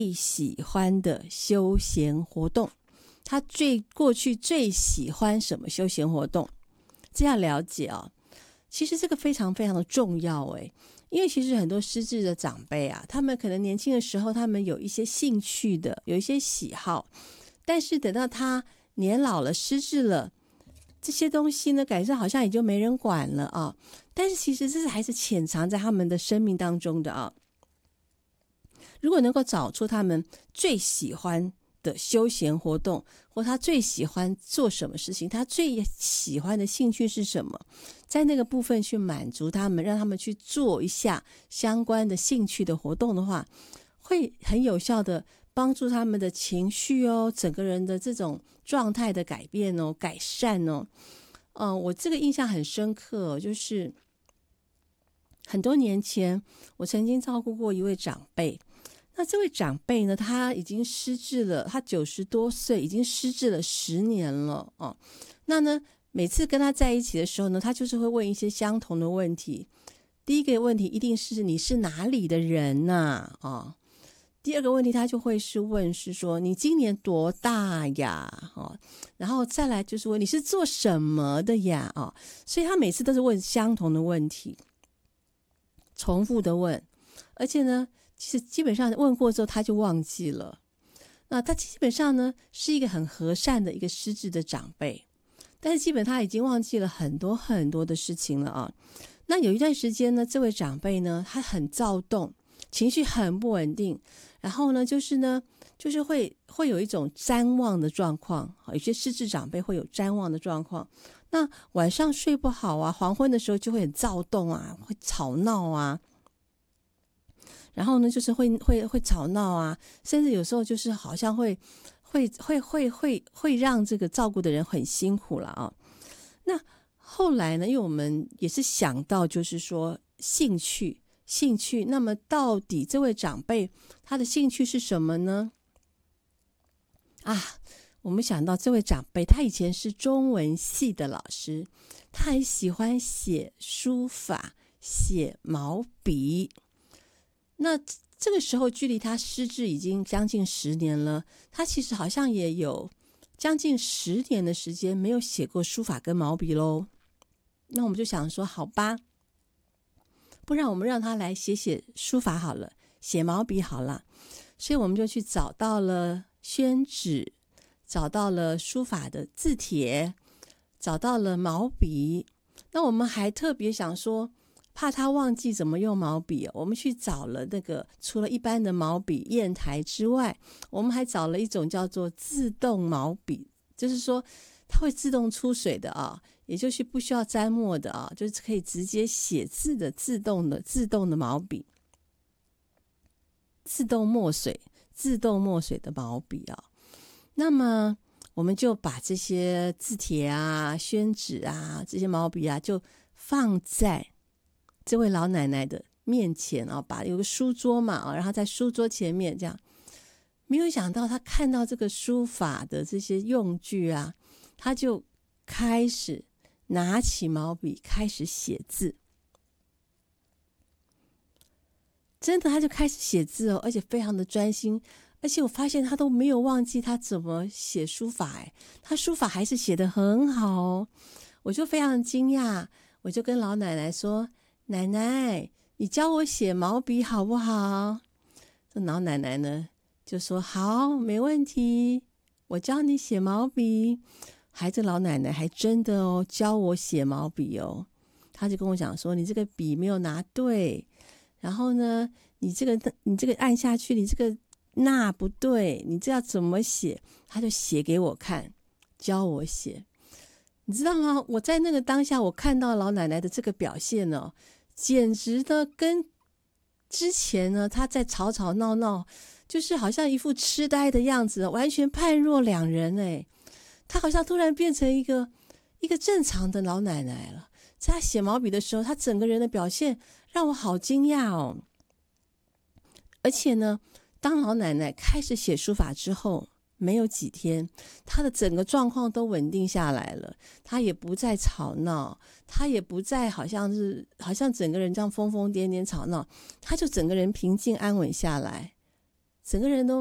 喜欢的休闲活动，他过去最喜欢什么休闲活动，这样了解啊。其实这个非常非常的重要因为其实很多失智的长辈啊，他们可能年轻的时候他们有一些兴趣的，有一些喜好，但是等到他年老了失智了，这些东西呢感觉好像也就没人管了啊。但是其实这还是潜藏在他们的生命当中的啊。如果能够找出他们最喜欢的休闲活动，或他最喜欢做什么事情，他最喜欢的兴趣是什么，在那个部分去满足他们，让他们去做一下相关的兴趣的活动的话，会很有效的帮助他们的情绪整个人的这种状态的改变改善我这个印象很深刻就是很多年前我曾经照顾过一位长辈。那这位长辈呢，他已经失智了，他90多岁，已经失智了10年了那呢，每次跟他在一起的时候呢，他就是会问一些相同的问题。第一个问题一定是你是哪里的人呐第二个问题他就会是问是说你今年多大呀然后再来就是问你是做什么的呀所以他每次都是问相同的问题，重复的问，而且呢其实基本上问过之后他就忘记了。那他基本上呢是一个很和善的一个失智的长辈，但是基本他已经忘记了很多很多的事情了那有一段时间呢，这位长辈呢他很躁动，情绪很不稳定，然后呢就是会有一种谵妄的状况，有些失智长辈会有谵妄的状况。那晚上睡不好黄昏的时候就会很躁动会吵闹然后呢就是会吵闹甚至有时候就是好像会让这个照顾的人很辛苦了那后来呢，因为我们也是想到就是说兴趣，那么到底这位长辈他的兴趣是什么呢？我们想到这位长辈他以前是中文系的老师，他很喜欢写书法，写毛笔。那这个时候距离他失智已经将近10年了，他其实好像也有将近10年的时间没有写过书法跟毛笔咯。那我们就想说好吧，不然我们让他来写书法好了，写毛笔好了。所以我们就去找到了宣纸，找到了书法的字帖，找到了毛笔。那我们还特别想说怕他忘记怎么用毛笔我们去找了那个除了一般的毛笔砚台之外，我们还找了一种叫做自动毛笔，就是说它会自动出水的也就是不需要沾墨的就是可以直接写字的自动的毛笔，自动墨水的毛笔那么我们就把这些字帖宣纸这些毛笔就放在这位老奶奶的面前把有个书桌嘛然后在书桌前面这样。没有想到他看到这个书法的这些用具他就开始拿起毛笔开始写字。真的他就开始写字而且非常的专心，而且我发现他都没有忘记他怎么写书法他书法还是写得很好我就非常惊讶，我就跟老奶奶说，奶奶你教我写毛笔好不好？这老奶奶呢就说好，没问题，我教你写毛笔。这老奶奶还真的教我写毛笔她就跟我讲说，你这个笔没有拿对，然后呢你这个按下去，你这个捺不对，你这要怎么写？她就写给我看，教我写。你知道吗？我在那个当下我看到老奶奶的这个表现简直的跟之前呢她在吵吵闹闹，就是好像一副痴呆的样子，完全判若两人她好像突然变成一个正常的老奶奶了。在她写毛笔的时候，她整个人的表现让我好惊讶而且呢当老奶奶开始写书法之后没有几天，她的整个状况都稳定下来了，她也不再吵闹，她也不再好像整个人这样疯疯癫癫吵闹，她就整个人平静安稳下来。 整个人都